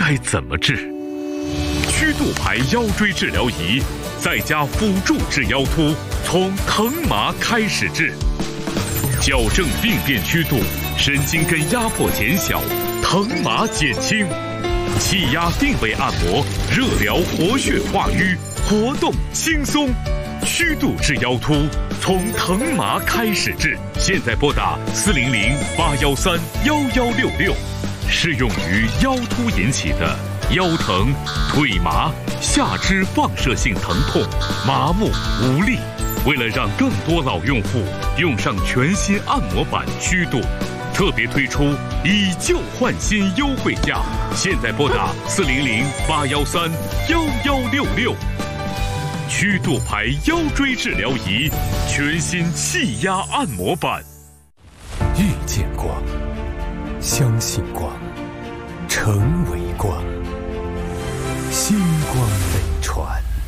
该怎么治？曲度牌腰椎治疗仪，在家辅助治腰突，从疼麻开始治，矫正病变曲度，神经根压迫减小，疼麻减轻，气压定位按摩，热疗活血化瘀，活动轻松。曲度治腰突，从疼麻开始治。现在拨打400-813-1166，适用于腰突引起的腰疼、腿麻、下肢放射性疼痛、麻木无力。为了让更多老用户用上全新按摩板曲度，特别推出以旧换新优惠价。现在拨打400-813-1166。曲度牌腰椎治疗仪，全新气压按摩板。 遇见光，相信光，成为光，星光美传。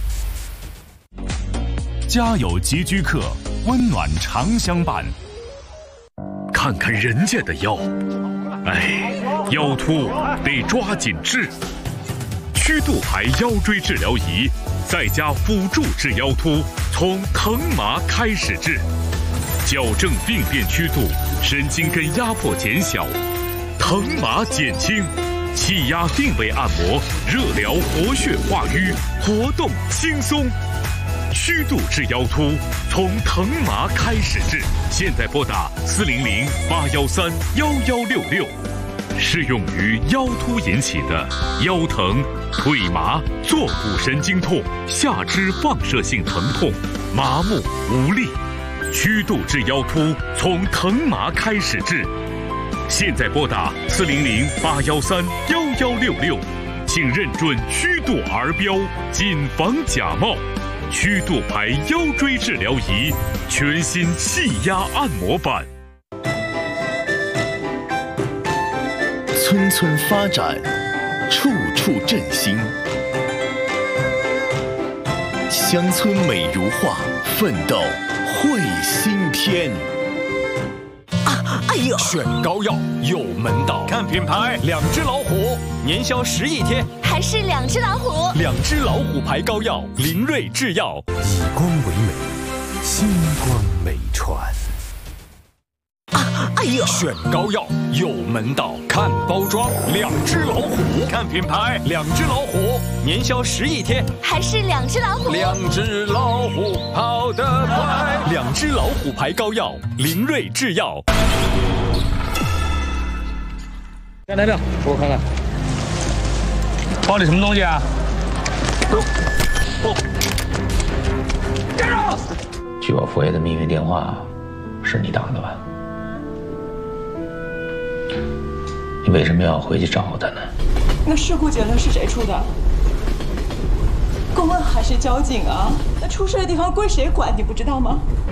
家有吉居客，温暖常相伴。 看看人家的腰，哎，腰突得抓紧治。曲度牌腰椎治疗仪，在家辅助治腰突，从疼麻开始治，矫正病变曲度，神经根压迫减小，疼麻减轻，气压定位按摩，热疗活血化瘀，活动轻松。曲度治腰突，从疼麻开始治。现在拨打400-813-1166，适用于腰突引起的腰疼、腿麻、坐骨神经痛、下肢放射性疼痛、麻木无力。曲度治腰突，从疼麻开始治。现在拨打400-813-1166，请认准曲度儿标，谨防假冒。曲度牌腰椎治疗仪，全新气压按摩板。 村村发展，处处振兴。乡村美如画，奋斗绘新天。 哎呦！ 选膏药有门道，看品牌，两只老虎，年销10亿贴， 还是两只老虎。 两只老虎牌膏药，林瑞制药， 以光为美，星光美传。 哎呦！ 选膏药有门道，看包装，两只老虎，看品牌，两只老虎，年销10亿贴， 还是两只老虎。 两只老虎跑得快，两只老虎牌膏药，林瑞制药。 来，给我看看，包里什么东西啊？站住！ 据我佛爷的秘密电话，是你打的吧？你为什么要回去找他呢？ 那事故结论是谁出的？公安还是交警啊？那出事的地方归谁管？你不知道吗？